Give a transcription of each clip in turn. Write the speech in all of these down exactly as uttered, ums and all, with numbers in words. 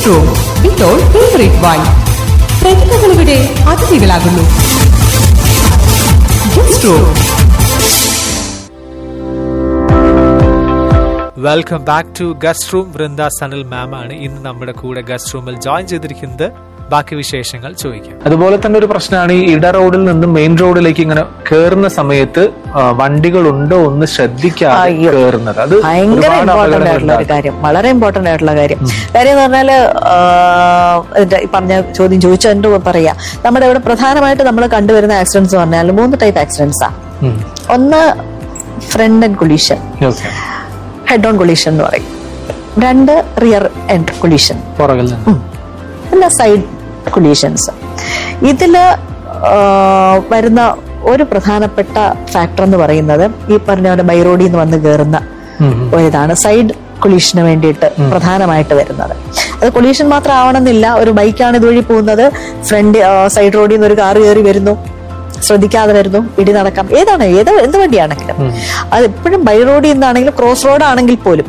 Guest room ഇപ്പോൾ favourite wine. പ്രതിഭകളിവിടെ അതിഥികളാകുന്നു. Guest room. Welcome back to guest room. Vrinda Sanal മാം ആണ് ഇന്ന് നമ്മുടെ കൂടെ ഗസ്റ്റ് റൂമിൽ ജോയിൻ ചെയ്തിരിക്കുന്നത്. ബാക്കി വിശേഷങ്ങൾ ചോദിക്കാം. അതുപോലെ തന്നെ ഒരു പ്രശ്നമാണ് ഈ ഇട റോഡിൽ നിന്ന് മെയിൻ റോഡിലേക്ക് ഇങ്ങനെ കേറുന്ന സമയത്ത് വണ്ടികളുണ്ടോ ഒന്ന് ശ്രദ്ധിക്കാതെ കേറുന്നത്. അത് ഭയങ്കര ഇമ്പോർട്ടന്റ് ആയിട്ടുള്ള ഒരു കാര്യം, വളരെ ഇമ്പോർട്ടന്റ് ആയിട്ടുള്ള കാര്യം. കാര്യം എന്ന് പറഞ്ഞാല് പറഞ്ഞ ചോദ്യം ചോദിച്ചതിന്റെ പറയാ, നമ്മുടെ ഇവിടെ പ്രധാനമായിട്ട് നമ്മൾ കണ്ടുവരുന്ന ആക്സിഡൻസ് പറഞ്ഞാൽ മൂന്ന് ടൈപ്പ് ആക്സിഡൻസാ. ഒന്ന് front end collision, head on collision എന്ന് പറയും. രണ്ട് റിയർ എൻഡ് കൊളീഷൻ, പിന്നെ സൈഡ് കൊളീഷൻസ്. ഇതില് വരുന്ന ഒരു പ്രധാനപ്പെട്ട ഫാക്ടർ എന്ന് പറയുന്നത് ഈ പറഞ്ഞ പോലെ ബൈ റോഡിൽ നിന്ന് വന്ന് കയറുന്ന ഒരിതാണ് സൈഡ് കൊളീഷന് വേണ്ടിയിട്ട് പ്രധാനമായിട്ട് വരുന്നത്. അത് കൊളീഷൻ മാത്രം ആവണമെന്നില്ല. ഒരു ബൈക്കാണ് ഇതുവഴി പോകുന്നത്, ഫ്രണ്ട് സൈഡ് റോഡിൽ നിന്ന് ഒരു കാറ് കയറി വരുന്നു, ശ്രദ്ധിക്കാതെ വരുന്നു, ഇടി നടക്കാം, ഏതാണ് ഏത് എന്ത് വണ്ടിയാണെങ്കിലും. അത് എപ്പോഴും ബൈ റോഡിൽ നിന്നാണെങ്കിലും ക്രോസ് റോഡ് ആണെങ്കിൽ പോലും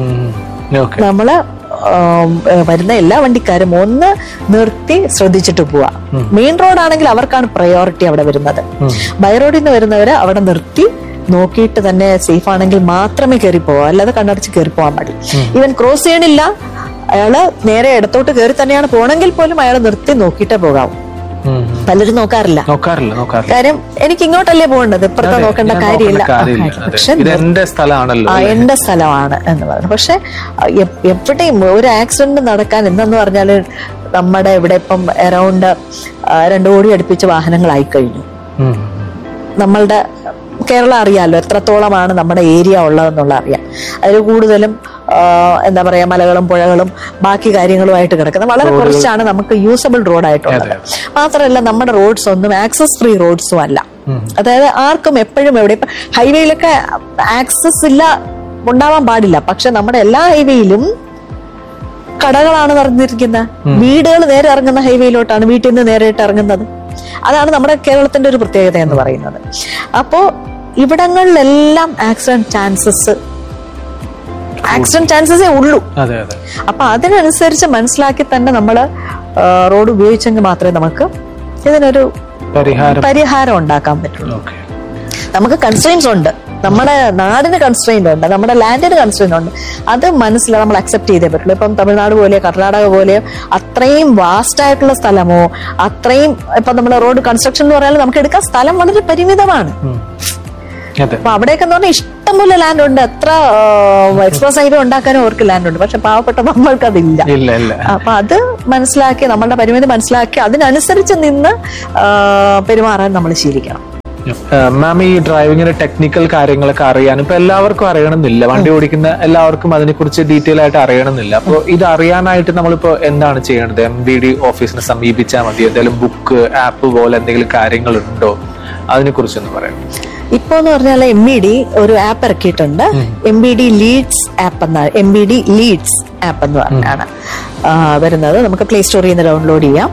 നമ്മള് വരുന്ന എല്ലാ വണ്ടിക്കാരും ഒന്ന് നിർത്തി ശ്രദ്ധിച്ചിട്ട് പോവാ. മെയിൻ റോഡാണെങ്കിൽ അവർക്കാണ് പ്രയോറിറ്റി അവിടെ വരുന്നത്. ബൈ റോഡിൽ നിന്ന് വരുന്നവര് അവിടെ നിർത്തി നോക്കിയിട്ട് തന്നെ സേഫ് ആണെങ്കിൽ മാത്രമേ കയറി പോവാ, അല്ലാതെ കണ്ണടച്ച് കയറി പോകാൻ പാടില്ല. ഈവൻ ക്രോസ് ചെയ്യണില്ല, അയാള് നേരെ ഇടത്തോട്ട് കയറി തന്നെയാണ് പോണെങ്കിൽ പോലും അയാൾ നിർത്തി നോക്കിയിട്ടേ പോകാവൂ. പലരും നോക്കാറില്ല. കാര്യം എനിക്ക് ഇങ്ങോട്ടല്ലേ പോകേണ്ടത്, ഇപ്പുറത്തെ നോക്കേണ്ട കാര്യമില്ല. പക്ഷെ എന്റെ സ്ഥലമാണ് എന്ന് പറഞ്ഞു. പക്ഷെ എവിടെയും ഒരു ആക്സിഡന്റ് നടക്കാൻ എന്തെന്ന് പറഞ്ഞാല് നമ്മുടെ ഇവിടെ ഇപ്പം അറൗണ്ട് രണ്ടു കോടി അടുപ്പിച്ച് വാഹനങ്ങളായി കഴിഞ്ഞു. നമ്മളുടെ കേരളം അറിയാലോ എത്രത്തോളമാണ് നമ്മുടെ ഏരിയ ഉള്ളതെന്നുള്ള അറിയാം. അതിൽ കൂടുതലും എന്താ പറയാ മലകളും പുഴകളും ബാക്കി കാര്യങ്ങളുമായിട്ട് കിടക്കുന്നത്. വളരെ കുറച്ചാണ് നമുക്ക് യൂസബിൾ റോഡായിട്ടുള്ളത്. മാത്രമല്ല നമ്മുടെ റോഡ്സ് ഒന്നും ആക്സസ് ഫ്രീ റോഡ്സും അല്ല. അതായത് ആർക്കും എപ്പോഴും എവിടെ ഇപ്പൊ ഹൈവേയിലൊക്കെ ആക്സസ് ഇല്ല ഉണ്ടാവാൻ പാടില്ല. പക്ഷെ നമ്മുടെ എല്ലാ ഹൈവേയിലും കടകളാണ് നിറഞ്ഞിരിക്കുന്നത്. വീടുകൾ നേരെ ഇറങ്ങുന്ന ഹൈവേയിലോട്ടാണ് വീട്ടിൽ നിന്ന് നേരിട്ട് ഇറങ്ങുന്നത്. അതാണ് നമ്മുടെ കേരളത്തിന്റെ ഒരു പ്രത്യേകത എന്ന് പറയുന്നത്. അപ്പോ ഇവിടങ്ങളിലെല്ലാം ആക്സിഡന്റ് ചാൻസസ് ആക്സിഡന്റ് ചാൻസസേ ഉള്ളൂ. അപ്പൊ അതിനനുസരിച്ച് മനസ്സിലാക്കി തന്നെ നമ്മള് റോഡ് ഉപയോഗിച്ചെങ്കിൽ മാത്രമേ നമുക്ക് ഇതിനൊരു പരിഹാരം ഉണ്ടാക്കാൻ പറ്റുള്ളൂ. നമുക്ക് കൺസ്ട്രെയിൻസ് ഉണ്ട്, നമ്മുടെ നാടിന് കൺസ്ട്രെയിന്റ് ഉണ്ട്, നമ്മുടെ ലാൻഡിന് കൺസ്ട്രെയിന്റ് ഉണ്ട്. അത് മനസ്സിലാക്കി നമ്മൾ അക്സെപ്റ്റ് ചെയ്തേ പറ്റുള്ളൂ. ഇപ്പം തമിഴ്നാട് പോലെയോ കർണാടക പോലെയോ അത്രയും വാസ്റ്റ് ആയിട്ടുള്ള സ്ഥലമോ അത്രയും ഇപ്പൊ നമ്മുടെ റോഡ് കൺസ്ട്രക്ഷൻ എന്ന് പറഞ്ഞാൽ നമുക്ക് എടുക്കാൻ സ്ഥലം വളരെ പരിമിതമാണ്. അപ്പൊ അവിടെയൊക്കെ എന്ന് പറഞ്ഞാൽ ഇഷ്ടംപോലെ ലാൻഡ് ഉണ്ട്. എത്ര എക്സ്പ്രസ് ഹൈവേ ഉണ്ടാക്കാനും അവർക്ക് ലാൻഡ് ഉണ്ട്. പക്ഷെ പാവപ്പെട്ട നമ്മൾക്ക് അതില്ല. അപ്പൊ അത് മനസ്സിലാക്കി നമ്മളുടെ പരിമിതി മനസ്സിലാക്കി അതിനനുസരിച്ച് നിന്ന് പെരുമാറാൻ നമ്മൾ ശീലിക്കണം. മാം, ഈ ഡ്രൈവിങ്ങിന്റെ ടെക്നിക്കൽ കാര്യങ്ങളൊക്കെ അറിയാൻ ഇപ്പൊ എല്ലാവർക്കും അറിയണമെന്നില്ല. വണ്ടി ഓടിക്കുന്ന എല്ലാവർക്കും അതിനെ കുറിച്ച് ഡീറ്റെയിൽ ആയിട്ട് അറിയണമെന്നില്ല. അപ്പൊ ഇത് അറിയാനായിട്ട് നമ്മളിപ്പോ എന്താണ് ചെയ്യേണ്ടത്? എം വി ഡി ഓഫീസിനെ സമീപിച്ചാൽ മതി? എന്തെങ്കിലും ബുക്ക് ആപ്പ് പോലെ എന്തെങ്കിലും കാര്യങ്ങളുണ്ടോ? അതിനെ കുറിച്ചൊന്ന് പറയാം. ഇപ്പൊ എന്ന് പറഞ്ഞാൽ എം ബി ഡി ഒരു ആപ്പ് ഇറക്കിയിട്ടുണ്ട്. M B D Leeds app എന്നാണ് M B D Leeds app എന്ന് പറഞ്ഞാണ് വരുന്നത്. നമുക്ക് പ്ലേ സ്റ്റോറിൽ നിന്ന് ഡൗൺലോഡ് ചെയ്യാം.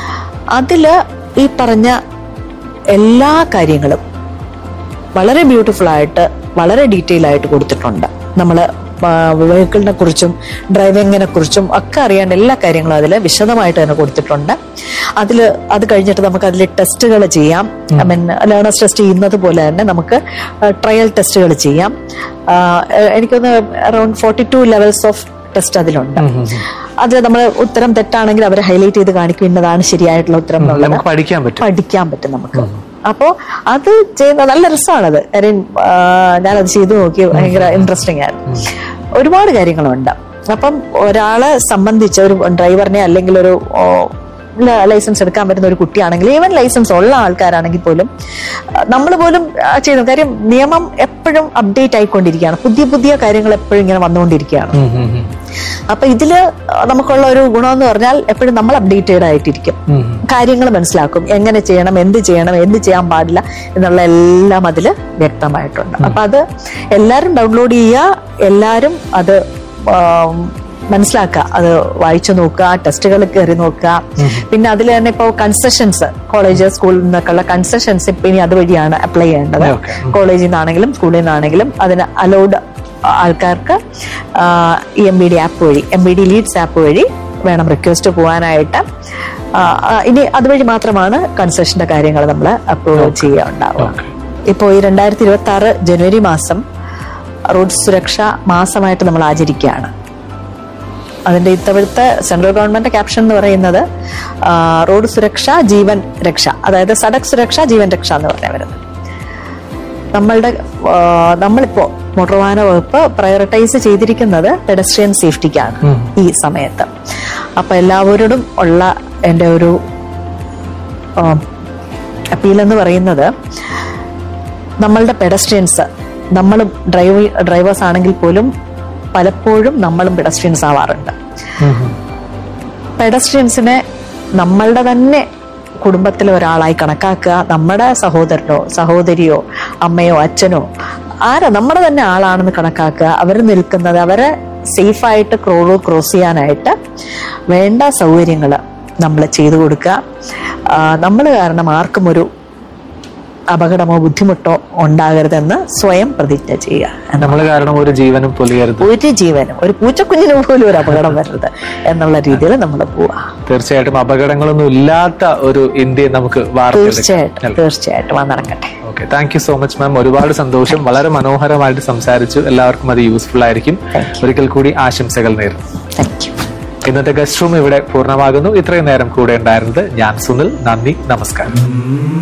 അതില് ഈ പറഞ്ഞ എല്ലാ കാര്യങ്ങളും വളരെ ബ്യൂട്ടിഫുൾ ആയിട്ട് വളരെ ഡീറ്റെയിൽ ആയിട്ട് കൊടുത്തിട്ടുണ്ട്. നമ്മള് വെഹിക്കിളിനെ കുറിച്ചും ഡ്രൈവിങ്ങിനെ കുറിച്ചും ഒക്കെ അറിയേണ്ട എല്ലാ കാര്യങ്ങളും അതിൽ വിശദമായിട്ട് തന്നെ കൊടുത്തിട്ടുണ്ട്. അതില് അത് കഴിഞ്ഞിട്ട് നമുക്ക് അതിൽ ടെസ്റ്റുകൾ ചെയ്യാം. ഐ മീൻ ലേണേഴ്സ് ടെസ്റ്റ് ചെയ്യുന്നത് പോലെ തന്നെ നമുക്ക് ട്രയൽ ടെസ്റ്റുകൾ ചെയ്യാം. എനിക്കൊന്ന് around forty to levels of test അതിലുണ്ട്. അത് നമ്മൾ ഉത്തരം തെറ്റാണെങ്കിൽ അവരെ ഹൈലൈറ്റ് ചെയ്ത് കാണിക്കുന്നതാണ് ശരിയായിട്ടുള്ള ഉത്തരം എന്നുള്ളത് പഠിക്കാൻ പറ്റും നമുക്ക്. അപ്പോ അത് ചെയ്യുന്ന നല്ല രസമാണത്. കാര്യം ഞാനത് ചെയ്തു നോക്കി, ഭയങ്കര ഇൻട്രസ്റ്റിംഗ് ആയിരുന്നു. ഒരുപാട് കാര്യങ്ങളുണ്ട്. അപ്പം ഒരാളെ സംബന്ധിച്ച് ഒരു ഡ്രൈവറിനെ അല്ലെങ്കിൽ ഒരു ലൈസൻസ് എടുക്കാൻ പറ്റുന്ന ഒരു കുട്ടിയാണെങ്കിൽ, ഈവൻ ലൈസൻസ് ഉള്ള ആൾക്കാരാണെങ്കിൽ പോലും നമ്മൾ പോലും ചെയ്യുന്നു. കാര്യം നിയമം എപ്പോഴും അപ്ഡേറ്റ് ആയിക്കൊണ്ടിരിക്കുകയാണ്. പുതിയ പുതിയ കാര്യങ്ങൾ എപ്പോഴും ഇങ്ങനെ വന്നുകൊണ്ടിരിക്കുകയാണ്. അപ്പൊ ഇതില് നമുക്കുള്ള ഒരു ഗുണം എന്ന് പറഞ്ഞാൽ എപ്പോഴും നമ്മൾ അപ്ഡേറ്റഡ് ആയിട്ടിരിക്കും. കാര്യങ്ങൾ മനസ്സിലാക്കും, എങ്ങനെ ചെയ്യണം, എന്ത് ചെയ്യണം, എന്ത് ചെയ്യാൻ പാടില്ല എന്നുള്ള എല്ലാം അതില് വ്യക്തമായിട്ടുണ്ട്. അപ്പൊ അത് എല്ലാരും ഡൗൺലോഡ് ചെയ്യുക, എല്ലാരും അത് മനസ്സിലാക്കുക, അത് വായിച്ചു നോക്കുക, ടെസ്റ്റുകൾ കയറി നോക്കുക. പിന്നെ അതിൽ തന്നെ ഇപ്പോൾ കൺസെഷൻസ് കോളേജ് സ്കൂളിൽ നിന്നൊക്കെയുള്ള കൺസെഷൻസ് ഇപ്പൊ ഇനി അതുവഴിയാണ് അപ്ലൈ ചെയ്യേണ്ടത്. കോളേജിൽ നിന്നാണെങ്കിലും സ്കൂളിൽ നിന്നാണെങ്കിലും അതിന് അലൗഡ് ആൾക്കാർക്ക് എം ബി ഡി ആപ്പ് വഴി M B D Leeds app വഴി വേണം റിക്വസ്റ്റ് പോകാനായിട്ട്. ഇനി അതുവഴി മാത്രമാണ് കൺസെഷന്റെ കാര്യങ്ങൾ നമ്മൾ അപ്രൂവ് ചെയ്യുക ഉണ്ടാവുക. ഇപ്പോൾ ഈ രണ്ടായിരത്തി ഇരുപത്തി ആറ് ജനുവരി മാസം റോഡ് സുരക്ഷാ മാസമായിട്ട് നമ്മൾ ആചരിക്കുകയാണ്. അതിന്റെ ഇത്തവണത്തെ സെൻട്രൽ ഗവൺമെന്റ് ക്യാപ്ഷൻ എന്ന് പറയുന്നത് റോഡ് സുരക്ഷ ജീവൻ രക്ഷ, അതായത് സഡക് സുരക്ഷ ജീവൻ രക്ഷ എന്ന് പറഞ്ഞാൽ വരുന്നത്. നമ്മളുടെ നമ്മളിപ്പോ മോട്ടോർ വാഹന വകുപ്പ് പ്രയോറിറ്റൈസ് ചെയ്തിരിക്കുന്നത് പെഡസ്ട്രിയൻ സേഫ്റ്റിക്കാണ് ഈ സമയത്ത്. അപ്പൊ എല്ലാവരോടും ഉള്ള എൻ്റെ ഒരു അപ്പീൽ എന്ന് പറയുന്നത്, നമ്മളുടെ പെഡസ്ട്രിയൻസ്, നമ്മളും ഡ്രൈവ് ഡ്രൈവേഴ്സ് ആണെങ്കിൽ പോലും പലപ്പോഴും നമ്മളും പെഡസ്ട്രിയൻസ് ആവാറുണ്ട്. പെഡസ്ട്രിയൻസിനെ നമ്മളുടെ തന്നെ കുടുംബത്തിലെ ഒരാളായി കണക്കാക്കുക. നമ്മുടെ സഹോദരനോ സഹോദരിയോ അമ്മയോ അച്ഛനോ ആരോ നമ്മുടെ തന്നെ ആളാണെന്ന് കണക്കാക്കുക. അവർ നിൽക്കുന്നത്, അവരെ സേഫായിട്ട് റോഡ് ക്രോസ് ചെയ്യാനായിട്ട് വേണ്ട സൗകര്യങ്ങൾ നമ്മൾ ചെയ്തു കൊടുക്കുക. നമ്മൾ കാരണം ആർക്കും ഒരു അപകടമോ ബുദ്ധിമുട്ടോ ഉണ്ടാകരുതെന്ന് സ്വയം പ്രതിജ്ഞ ചെയ്യുക. നമ്മൾ കാരണം ഒരു ജീവനും പൊലിയരുത്, ഒരു ജീവനും ഒരു പൂച്ചക്കുഞ്ഞിന് പോലും ഒരു അപകടം വരരുത് എന്നുള്ള രീതിയിൽ നമ്മൾ പോവാ. തീർച്ചയായിട്ടും അപകടങ്ങളൊന്നും ഇല്ലാത്ത ഒരു ഇന്ത്യയെ നമുക്ക് തീർച്ചയായിട്ടും തീർച്ചയായിട്ടും വന്നിറങ്ങട്ടെ. Okay, thank you so much ma'am. ഒരുപാട് സന്തോഷം, വളരെ മനോഹരമായിട്ട് സംസാരിച്ചു. എല്ലാവർക്കും അത് യൂസ്ഫുൾ ആയിരിക്കും. ഒരിക്കൽ കൂടി ആശംസകൾ നേരുന്നു. Thank you. ഇന്നത്തെ ഗസ്റ്റ് റൂം ഇവിടെ പൂർണ്ണമാകുന്നു. ഇത്രയും നേരം കൂടെ ഉണ്ടായിരുന്നത് ഞാൻ സുനിൽ. നന്ദി, നമസ്കാരം.